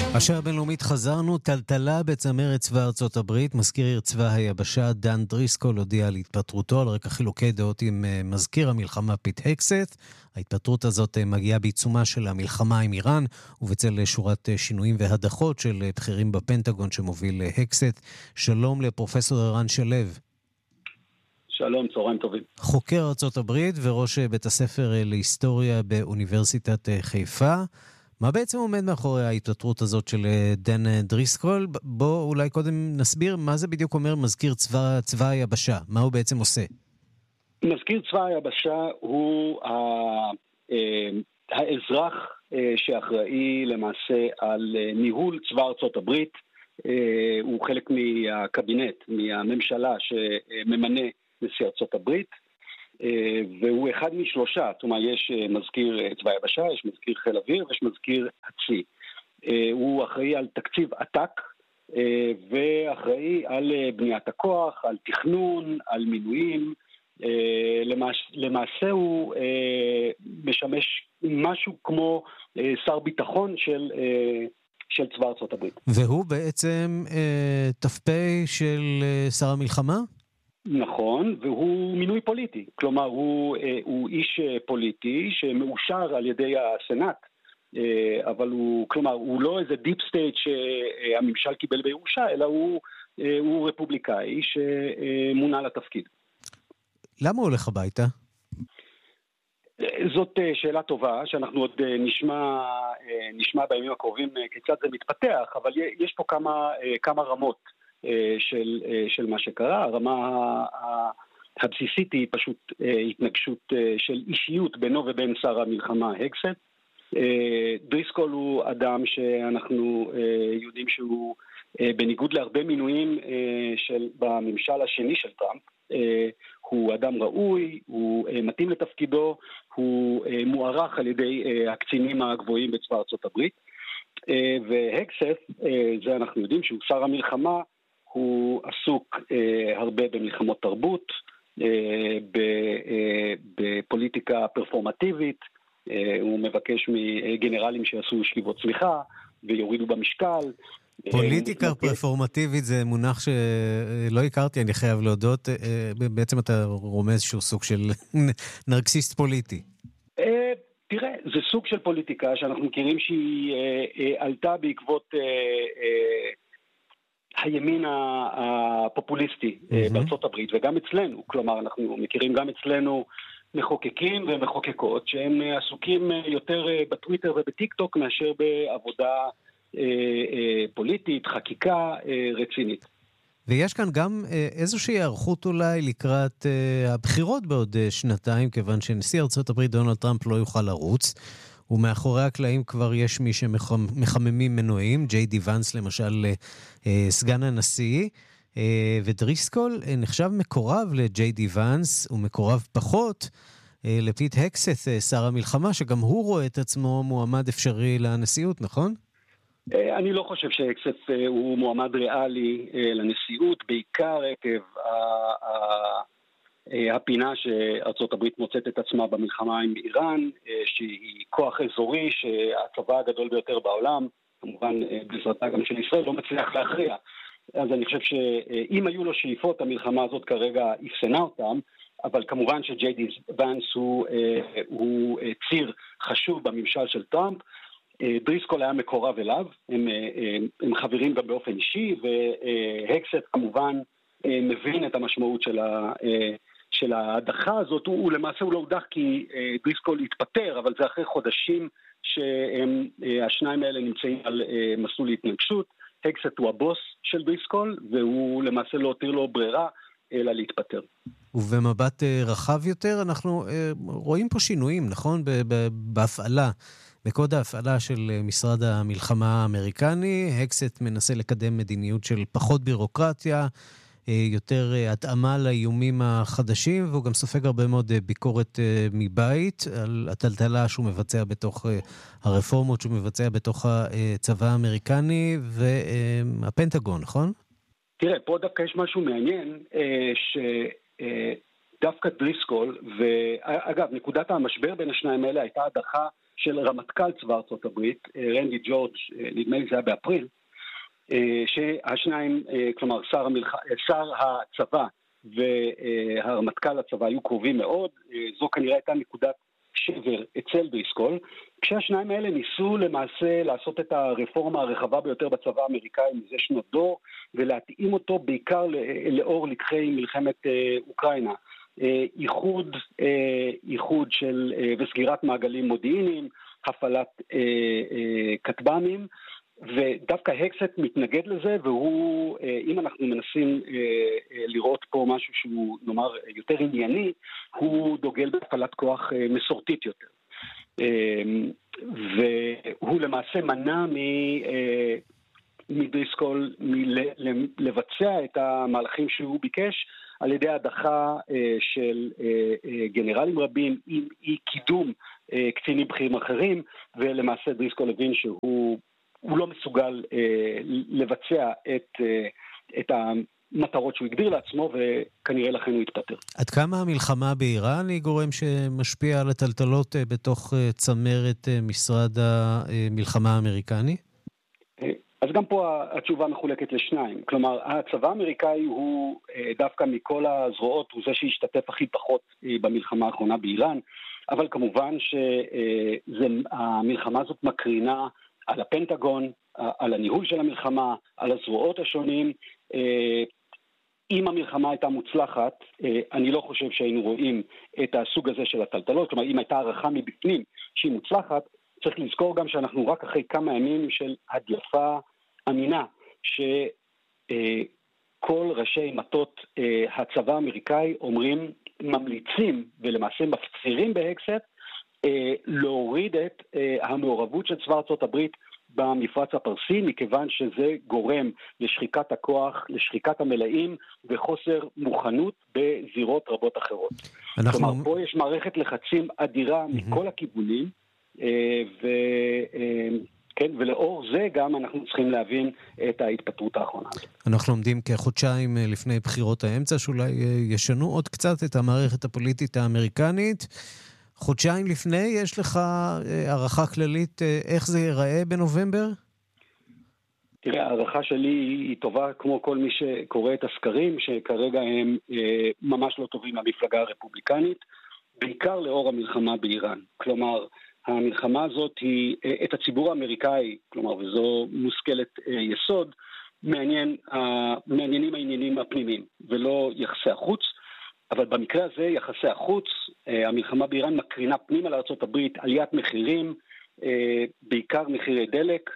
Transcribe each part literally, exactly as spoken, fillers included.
השעה הבינלאומית חזרנו, טלטלה בצמרת צבא ארצות הברית. מזכיר צבא היבשה דן דריסקול הודיע על התפטרותו על רקע חילוקי דעות עם מזכיר המלחמה פיט הקסת. ההתפטרות הזאת מגיעה בעיצומה של המלחמה עם איראן, ובצל שורת שינויים והדחות של בכירים בפנטגון שמוביל הקסת. שלום לפרופסור ערן שלו. שלום, צהריים טובים. חוקר ארצות הברית וראש בית הספר להיסטוריה באוניברסיטת חיפה. מה בעצם עומד מאחורי ההתפטרות הזאת של דן דריסקול? בוא אולי קודם נסביר מה זה בדיוק אומר מזכיר צבא, צבא היבשה. מה הוא בעצם עושה? מזכיר צבא היבשה הוא האזרח שאחראי למעשה על ניהול צבא ארצות הברית. הוא חלק מהקבינט, מהממשלה שממנה נשיא ארצות הברית. והוא אחד משלושה, זאת אומרת, יש מזכיר צבא היבשה, יש מזכיר חיל אוויר ויש מזכיר הצי. הוא אחראי על תקציב עתק, ואחראי על בניית הכוח, על תכנון, על מינויים. למעשה הוא משמש משהו כמו שר ביטחון של, של צבא ארצות הברית. והוא בעצם ת"פ של שר המלחמה? נכון, והוא מינוי פוליטי, כלומר הוא, הוא איש פוליטי שמאושר על ידי הסנאט, אבל הוא, כלומר הוא לא איזה דיפ סטייט שהממשל קיבל בירושה, אלא הוא, הוא רפובליקאי שמונה לתפקיד. למה הוא הולך הביתה? זאת שאלה טובה, שאנחנו עוד נשמע, נשמע בימים הקרובים כיצד זה מתפתח, אבל יש פה כמה, כמה רמות. של, של מה שקרה. הרמה הבסיסית היא פשוט התנגשות של אישיות בינו ובין שר המלחמה הקסת. דריסקול הוא אדם שאנחנו יודעים שהוא בניגוד להרבה מינויים של, בממשל השני של טראמפ, הוא אדם ראוי, הוא מתאים לתפקידו, הוא מוערך על ידי הקצינים הגבוהים בצבא ארצות הברית. והקסת, זה אנחנו יודעים שהוא שר המלחמה, הוא עסוק אה, הרבה במלחמות תרבות, אה, אה, בפוליטיקה פרפורמטיבית, אה, הוא מבקש מגנרלים שיעשו שכיבות צמיחה ויורידו במשקל. פוליטיקה אה, פרפורמטיבית זה מונח שלא הכרתי, אני חייב להודות, אה, בעצם אתה רומז שהוא סוג של נרקסיסט פוליטי. אה, תראה, זה סוג של פוליטיקה שאנחנו מכירים שהיא אה, אה, עלתה בעקבות... אה, אה, הימין הפופוליסטי mm-hmm. בארצות הברית, וגם אצלנו, כלומר אנחנו מכירים גם אצלנו מחוקקים ומחוקקות שהם עסוקים יותר בטוויטר ובטיק טוק מאשר בעבודה אה, אה, פוליטית, חקיקה אה, רצינית. ויש כאן גם אה, איזושהי הערכות אולי לקראת אה, הבחירות בעוד אה, שנתיים, כיוון שנשיא ארצות הברית דונלד טראמפ לא יוכל לרוץ, ומאחורי הקלעים כבר יש מי שמחממים מנועים, ג'יי די ונס למשל, סגן הנשיא, ודריסקול נחשב מקורב לג'יי די ונס, ומקורב פחות לפיט הקסת, שר המלחמה, שגם הוא רואה את עצמו מועמד אפשרי לנשיאות, נכון? אני לא חושב שהקסת הוא מועמד ריאלי לנשיאות, בעיקר עקב הפינה שארצות הברית מוצאת את עצמה במלחמה עם איראן, שהיא כוח אזורי שהצבא הגדול ביותר בעולם, כמובן בעזרתה גם של ישראל, לא מצליח להכריע. אז אני חושב שאם היו לו שאיפות, המלחמה הזאת כרגע אפסנה אותם, אבל כמובן שג'יי די ונס הוא, הוא ציר חשוב בממשל של טראמפ. דריסקול היה מקורב אליו, הם, הם חברים גם באופן אישי, והקסת כמובן מבין את המשמעות של ה... של ההדחה הזאת. הוא, הוא למעשה הוא לא הודח כי אה, דריסקול התפטר, אבל זה אחרי חודשים שהשניים האלה נמצאים על אה, מסלול התנגשות. הקסת הוא הבוס של דריסקול, והוא למעשה לא הותיר לו ברירה אלא להתפטר. ובמבט אה, רחב יותר, אנחנו אה, רואים פה שינויים, נכון? בהפעלה, בקוד ההפעלה של משרד המלחמה האמריקני. הקסת מנסה לקדם מדיניות של פחות בירוקרטיה, יותר התאמה לאיומים החדשים, והוא גם סופג הרבה מאוד ביקורת מבית על הטלטלה שהוא מבצע בתוך הרפורמות שהוא מבצע בתוך הצבא האמריקני והפנטגון, נכון? תראה, פה דווקא יש משהו מעניין, שדווקא דריסקול, ואגב, נקודת המשבר בין השניים האלה הייתה הדחה של רמטכ"ל צבא ארצות הברית, רנדי ג'ורג', נדמה לי זה היה באפריל, שהשניים, כלומר שר, המלח... שר הצבא והרמטכ"ל הצבא היו קרובים מאוד. זו כנראה הייתה נקודת שבר אצל דריסקול, כשהשניים האלה ניסו למעשה לעשות את הרפורמה הרחבה ביותר בצבא האמריקאי מזה שנות דור, ולהתאים אותו בעיקר לאור לקחי מלחמת אוקראינה. איחוד, איחוד של וסגירת מעגלים מודיעיניים, הפעלת כטב"מים, ודווקא הקסט מתנגד לזה, והוא, אם אנחנו מנסים לראות פה משהו שהוא נאמר יותר ענייני, הוא דוגל בהפעלת כוח מסורתית יותר. והוא למעשה מנע מדריסקול לבצע את המהלכים שהוא ביקש, על ידי הדחה של גנרלים רבים עם אי קידום קצינים בכירים אחרים, ולמעשה דריסקול הבין שהוא הוא לא מסוגל לבצע את, את המטרות שהוא הגדיר לעצמו, וכנראה לכן הוא יתפטר. עד כמה המלחמה באיראן היא גורם שמשפיע על הטלטלות בתוך צמרת משרד המלחמה האמריקני? אז גם פה התשובה מחולקת לשניים. כלומר, הצבא האמריקאי הוא דווקא מכל הזרועות, הוא זה שהשתתף הכי פחות במלחמה האחרונה באיראן, אבל כמובן שהמלחמה הזאת מקרינה על הפנטגון, על הניהול של המלחמה, על הזרועות השונים. אם המלחמה הייתה מוצלחת, אני לא חושב שהיינו רואים את הסוג הזה של הטלטלות, כלומר אם הייתה הערכה מבפנים שהיא מוצלחת, צריך לזכור גם שאנחנו רק אחרי כמה ימים של הדלפה אמינה, שכל ראשי מטות הצבא האמריקאי אומרים, ממליצים ולמעשה מפצירים בהקסט, להוריד את המעורבות של צבא ארצות הברית במפרץ הפרסי, מכיוון שזה גורם לשחיקת הכוח, לשחיקת המלאים וחוסר מוכנות בזירות רבות אחרות. אנחנו... כלומר, פה יש מערכת לחצים אדירה mm-hmm. מכל הכיוונים, ו... כן, ולאור זה גם אנחנו צריכים להבין את ההתפטרות האחרונה. אנחנו עומדים כחודשיים לפני בחירות האמצע, שאולי ישנו עוד קצת את המערכת הפוליטית האמריקנית. חודשיים לפני, יש לך הערכה כללית איך זה ייראה בנובמבר? תראה, הערכה שלי היא טובה כמו כל מי שקורא את הסקרים, שכרגע הם אה, ממש לא טובים למפלגה הרפובליקנית, בעיקר לאור המלחמה באיראן. כלומר, המלחמה הזאת היא אה, את הציבור האמריקאי, כלומר, וזו מושכלת אה, יסוד, מעניין, אה, מעניינים העניינים הפנימיים, ולא יחסי החוץ. אבל במקרה הזה, יחסי החוץ, המלחמה באיראן מקרינה פנימה לארצות הברית, עליית מחירים, בעיקר מחירי דלק,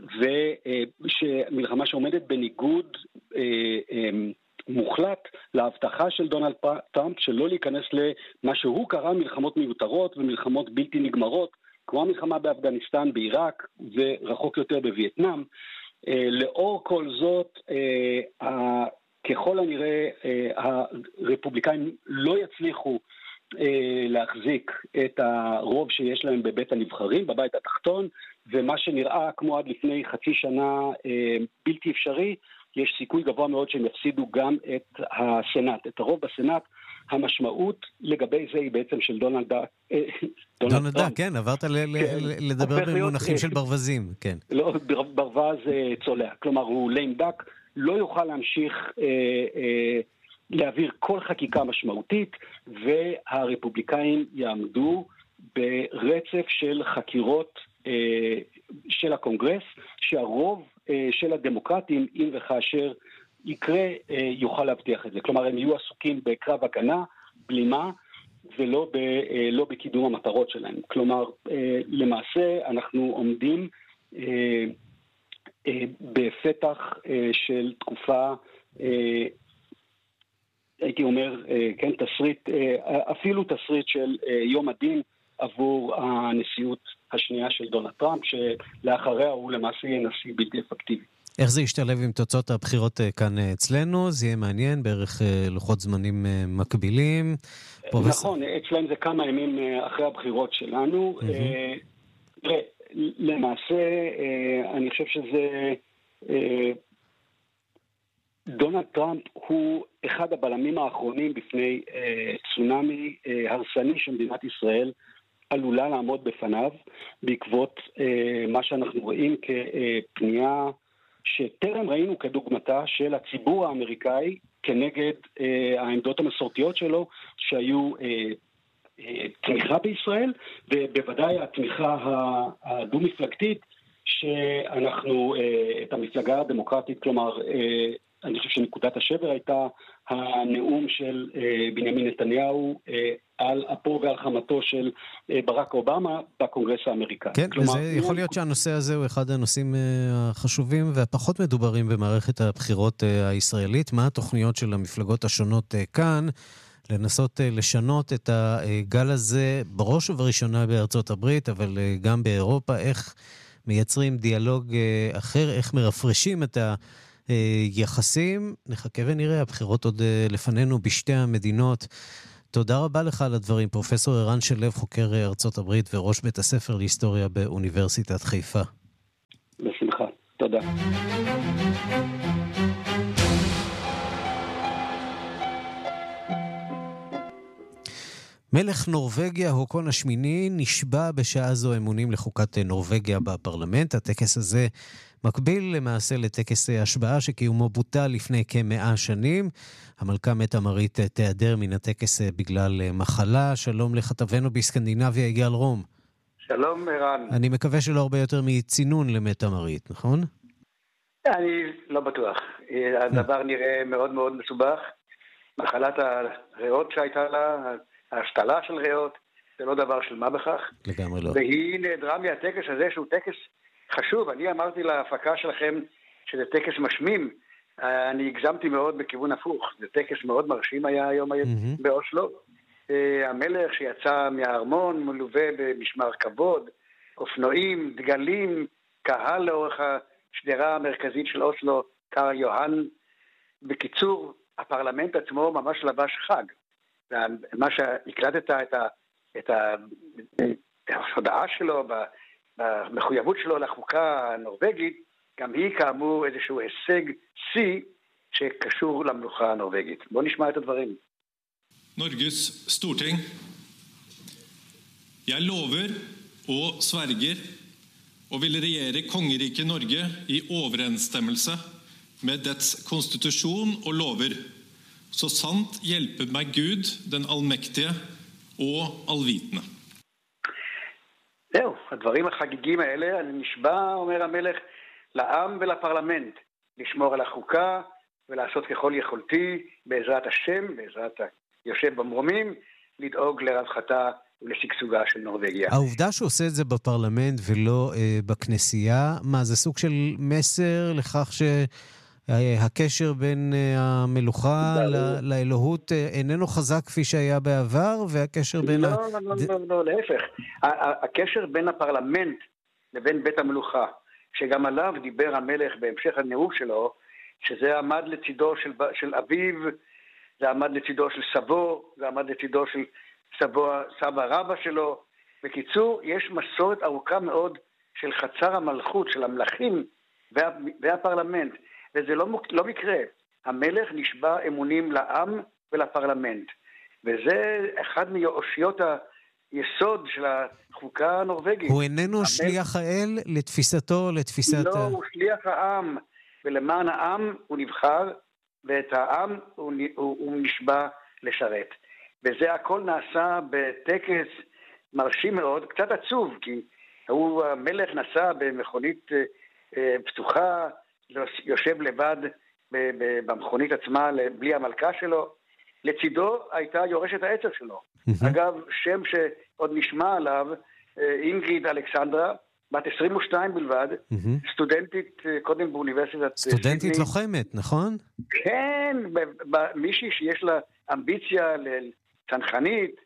ומלחמה שעומדת בניגוד מוחלט להבטחה של דונלד טראמפ, שלא להיכנס למה שהוא קרא מלחמות מיותרות ומלחמות בלתי נגמרות, כמו המלחמה באפגניסטן, בעיראק, ורחוק יותר בווייטנאם. לאור כל זאת, ככל הנראה הרפובליקאים לא יצליחו להחזיק את הרוב שיש להם בבית הנבחרים, בבית התחתון, ומה שנראה כמו עד לפני חצי שנה בלתי אפשרי, יש סיכוי גבוה מאוד שהם יפסידו גם את הסנאט, את הרוב בסנאט. המשמעות לגבי זה היא בעצם של דונלד דאק. דונלד דאק, כן, עברת לדבר במונחים של ברווזים, כן. לא, ברווז צולע, כלומר הוא ליים דאק, לא יוכל להמשיך אה, אה, להעביר כל חקיקה משמעותית, והרפובליקאים יעמדו ברצף של חקירות אה, של הקונגרס, שהרוב אה, של הדמוקרטים, אם וכאשר יקרה, אה, יוכל להבטיח את זה. כלומר, הם יהיו עסוקים בקרב הגנה, בלימה, ולא ב, אה, לא בקידום המטרות שלהם. כלומר, אה, למעשה אנחנו עומדים אה, בפתח של תקופה, הייתי אומר, כן, תסריט, אפילו תסריט של יום הדין עבור הנשיאות השנייה של דונלד טראמפ, שלאחריה הוא למעשה נשיא בלתי אפקטיבי. איך זה ישתלב עם תוצאות הבחירות כאן אצלנו? זה יהיה מעניין, בערך לוחות זמנים מקבילים. נכון, אצלנו זה כמה ימים אחרי הבחירות שלנו. תראה, למעשה, אני חושב שזה, דונלד טראמפ הוא אחד הבלמים האחרונים בפני צונאמי הרסני של מדינת ישראל עלולה לעמוד בפניו בעקבות אה, מה שאנחנו רואים כפנייה שטרם ראינו כדוגמתה של הציבור האמריקאי כנגד אה, העמדות המסורתיות שלו שהיו אה, אה, תמיכה בישראל, ובוודאי התמיכה הדו-מפלגתית שאנחנו, אה, את המפלגה הדמוקרטית, כלומר אה, אני חושב שנקודת השבר הייתה הנאום של אה, בנימין נתניהו אה, על אפו ועל חמתו של אה, ברק אובמה בקונגרס האמריקאי. כן, כלומר, וזה יכול להיות שהנושא הזה הוא אחד הנושאים אה, החשובים והפחות מדוברים במערכת הבחירות אה, הישראלית. מה התוכניות של המפלגות השונות אה, כאן? לנסות אה, לשנות את הגל הזה בראש ובראשונה בארצות הברית, אבל אה, גם באירופה, איך מייצרים דיאלוג אה, אחר, איך מרפרשים את ה... יחסים. נחכה ונראה, הבחירות עוד לפנינו בשתי המדינות. תודה רבה לך על הדברים, פרופסור ערן שלו, חוקר ארצות הברית וראש בית הספר להיסטוריה באוניברסיטת חיפה. בשמחה, תודה. מלך נורווגיה הוקון השמיני נשבע בשעה זו אמונים לחוקת נורווגיה בפרלמנט. הטקס הזה מקביל למעשה לטקס השבעה שקיומו בוטל לפני כמאה שנים. המלכה מתה מרית תיעדר מן הטקס בגלל מחלה. שלום לכתבנו בסקנדינביה יגאל רום. שלום ערן. אני מקווה שלא הרבה יותר מצינון למתה מרית, נכון? אני לא בטוח. הדבר נראה מאוד מאוד מסובך. מחלת הריאות שהייתה לה, ההשתלה של ריאות, זה לא דבר של מה בכך. לגמרי לא. והיא נעדרה מהטקס הזה שהוא טקס חשוב. אני אמרתי להפקה שלכם שזה טקס משמים. אני הגזמתי מאוד בכיוון הפוך. זה טקס מאוד מרשים היה היום mm-hmm. באוסלו. המלך שיצא מהארמון מלווה במשמר כבוד, אופנועים, דגלים, קהל לאורך השדרה המרכזית של אוסלו, קארל יוהאן. בקיצור, הפרלמנט עצמו ממש לבש חג. מה שהקלטת את, ה, את, ה, את ההודעה שלו, במחויבות שלו לחוקה הנורווגית, גם היא כאמור איזשהו הישג C שקשור למלוכה הנורווגית. בואו נשמע את הדברים. Norges Storting. Jeg lover og sverger og vil regjere kongeriket Norge i overensstemmelse med dets konstitusjon og lover, så sant hjelper meg Gud, den allmektige og allvitende. זהו, הדברים החגיגים האלה, אני נשבע, אומר המלך, לעם ולפרלמנט, לשמור על החוקה ולעשות ככל יכולתי בעזרת השם, בעזרת היושב במרומים, לדאוג לרווחתה ולשגשוגה של נורווגיה. העובדה שהוא עושה את זה בפרלמנט ולא אה, בכנסייה, מה זה סוג של מסר לכך שהקשר בין אה, המלוכה ל- לאלוהות אה, איננו חזק כפי שהיה בעבר, והקשר בין... לא, ה... לא, לא, לא, לא, להפך. הקשר בין הפרלמנט לבין בית המלוכה, שגם עליו דיבר המלך בהמשך הנאום שלו, שזה עמד לצידו של, של אביו, זה עמד לצידו של סבו, זה עמד לצידו של סבו, סבא רבא שלו. בקיצור, יש מסורת ארוכה מאוד של חצר המלכות, של המלכים וה, והפרלמנט. וזה לא, לא מקרה. המלך נשבע אמונים לעם ולפרלמנט. וזה אחד מאושיות היסוד של החוקה הנורווגית. הוא איננו המלך... שליח האל לתפיסתו, לתפיסת... לא, הוא שליח העם. ולמען העם הוא נבחר, ואת העם הוא, הוא, הוא נשבע לשרת. וזה הכל נעשה בטקס מרשים מאוד, קצת עצוב, כי הוא, המלך נסע במכונית אה, פתוחה, יושב לבד במכונית עצמה, בלי המלכה שלו. לצידו הייתה יורשת העצר שלו. Mm-hmm. אגב, שם שעוד נשמע עליו, אינגריד אלכסנדרה, בת עשרים ושתיים בלבד, mm-hmm. סטודנטית קודם באוניברסיטת סטודנטית סידני. לוחמת, נכון? כן, ב- ב- מישהי שיש לה אמביציה לצנחנית,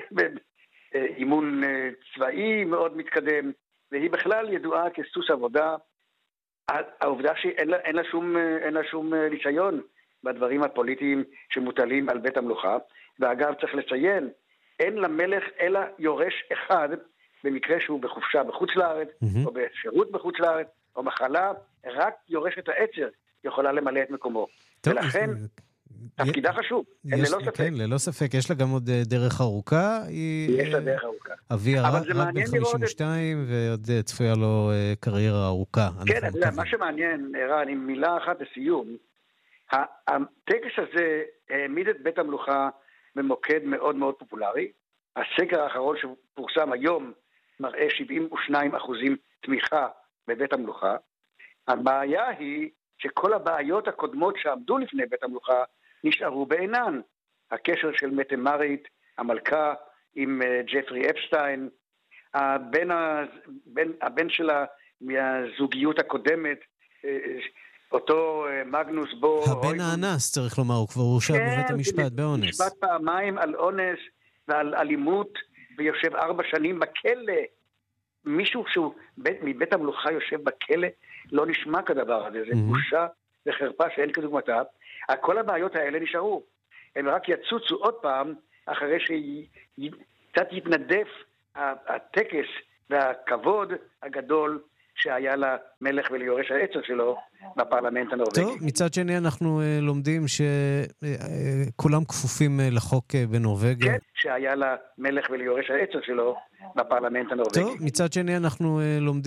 באימון צבאי מאוד מתקדם, והיא בכלל ידועה כסוס עבודה. העובדה שאין לה, אין לה שום, אין לה שום ניסיון בדברים הפוליטיים שמוטלים על בית המלוכה, ואגב צריך לציין, אין למלך אלא יורש אחד, במקרה שהוא בחופשה בחוץ לארץ, mm-hmm. או בשירות בחוץ לארץ, או מחלה, רק יורשת העצר יכולה למלא את מקומו. טוב, ולכן... תפקידה חשוב, ללא ספק. כן, ללא ספק. יש לה גם עוד דרך ארוכה. יש לה דרך ארוכה. אביה רק בן חמישים ושתיים, ועוד צפויה לו קריירה ארוכה. כן, אתה יודע, מה שמעניין, ערן, עם מילה אחת לסיום, הטקס הזה העמיד את בית המלוכה במוקד מאוד מאוד פופולרי. הסקר האחרון שפורסם היום מראה שבעים ושניים אחוזים תמיכה בבית המלוכה. הבעיה היא שכל הבעיות הקודמות שעמדו לפני בית המלוכה נשארו בעינן. הקשר של מטמרית, המלכה, עם ג'פרי אפשטיין, הבן, הבן, הבן שלה מהזוגיות הקודמת, אותו מגנוס בו... הבן האנס, צריך לומר, הוא כבר הורשע בבית המשפט באונס. משפט פעמיים על אונס ועל אלימות, ויושב ארבע שנים בכלא. מישהו שהוא מבית המלוכה יושב בכלא, לא נשמע כדבר הזה. זה בושה וחרפה שאין כדוגמתה. כל הבעיות האלה נשארו. הם רק יצוצו עוד פעם, אחרי שקצת יתנדף הטקס והכבוד הגדול שהיה למלך וליורש העצר שלו בפרלמנט הנורווגי. טוב, מצד שני אנחנו uh, לומדים שכולם uh, כפופים uh, לחוק uh, בנורווגיה. כן, שהיה למלך וליורש העצר שלו בפרלמנט הנורווגי. טוב, מצד שני אנחנו uh, לומדים